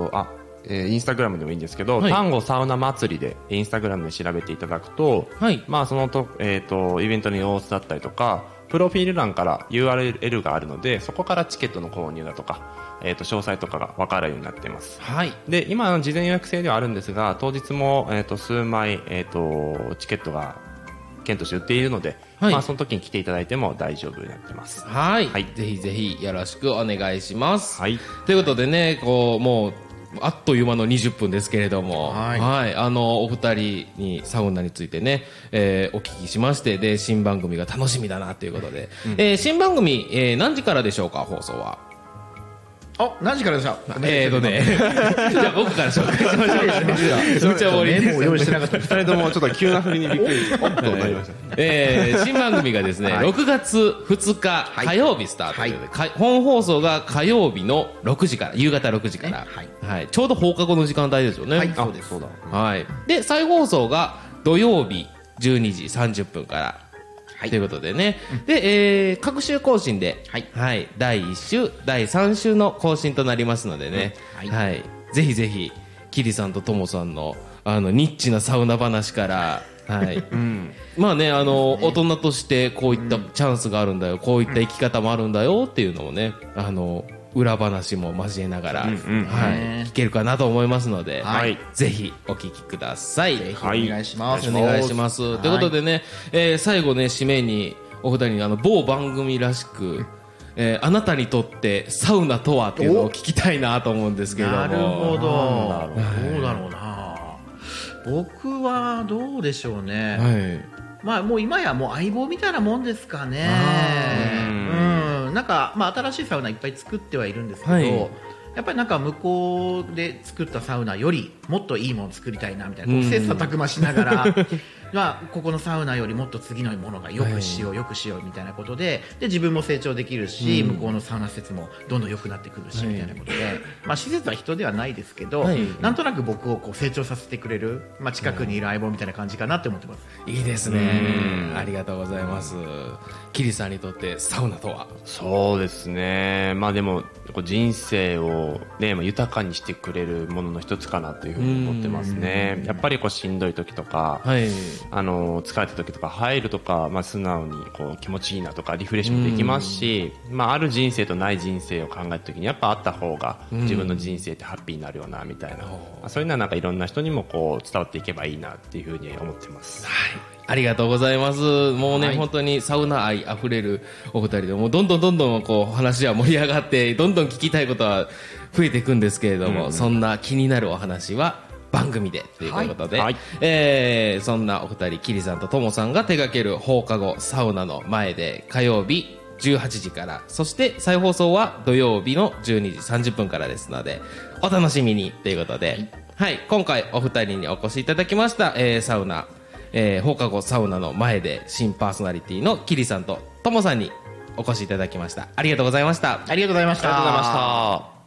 インスタグラムでもいいんですけど、 はい丹後サウナ祭りでインスタグラムで調べていただくと、 はいそのと、イベントの様子だったりとか、プロフィール欄から URL があるので、そこからチケットの購入だとか、詳細とかが分かるようになっています。 はい。 で、今事前予約制ではあるんですが、当日も、数枚、チケットが券として売っているので、 はいその時に来ていただいても大丈夫になってます。 はい。 はいぜひぜひよろしくお願いします。 はい。 ということでね、もう、あっという間の20分ですけれども、 はいお二人にサウナについてね、お聞きしまして、で、新番組が楽しみだなということで、新番組、何時からでしょうか、放送は。 何時からでしょう。 じゃあ僕から紹介しましょう。無茶ぶりメモを用意してなかった。 二人ともちょっと急な振りにびっくりおっとなりました。 新番組がですね、6月2日火曜日スタートということで、本放送が火曜日の6時から、夕方6時から、はい、ちょうど放課後の時間帯ですよね。 はい、そうです。 そうだ。 はい。で、再放送が土曜日12時30分から、ということでね。で、各週更新で、はい。第1週、第3週の更新となりますのでね。はい。ぜひぜひ、キリさんとトモさんの、ニッチなサウナ話から、はい。まあね、大人としてこういったチャンスがあるんだよ、こういった生き方もあるんだよっていうのをね、裏話も交えながら、はい。聞けるかなと思いますので、 はい。 ぜひお聞きください。 ぜひお願いします。 お願いします。ということでね、最後ね、締めにお二人に某番組らしく、あなたにとってサウナとはっていうのを聞きたいなと思うんですけれども。 なるほど。どうだろうな。僕はどうでしょうね。もう今やもう相棒みたいなもんですかね。なんか、新しいサウナいっぱい作ってはいるんですけど、やっぱりなんか向こうで作ったサウナよりもっといいものを作りたいなみたいな、切磋琢磨しながらここのサウナよりもっと次のものがよくしよう、よくしようみたいなことで自分も成長できるし、向こうのサウナ施設もどんどん良くなってくるし、みたいなことで、施設は人ではないですけど、なんとなく僕をこう成長させてくれる、近くにいる相棒みたいな感じかなって思ってます。 いいですね。ありがとうございます。キリさんにとってサウナとは？ そうですね。でも、人生をね、豊かにしてくれるものの一つかなというふうに思ってますね。やっぱりしんどい時とか、疲れた時とか入るとか、素直に気持ちいいなとかリフレッシュもできますし、ある人生とない人生を考えた時にやっぱあった方が自分の人生ってハッピーになるよなみたいな、そういうのはなんかいろんな人にも伝わっていけばいいなっていうふうに思ってます。 はい。ありがとうございます。もうね、本当にサウナ愛あふれるお二人で、もうどんどん話は盛り上がって、どんどん聞きたいことは増えていくんですけれども、そんな気になるお話は番組でということで、そんなお二人、キリさんとトモさんが手掛ける放課後サウナの前で火曜日18時から、そして再放送は土曜日の12時30分からですので、お楽しみにということで、今回お二人にお越しいただきました、サウナ、放課後サウナの前で新パーソナリティのキリさんとトモさんにお越しいただきました。ありがとうございました。 ありがとうございました。 ありがとうございました。